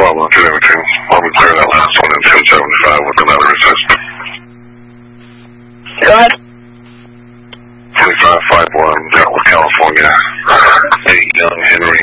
problem with everything. Let me clear that last one in 1075 with another assist. Go ahead. 2551, Dallas, California. 8 Young Henry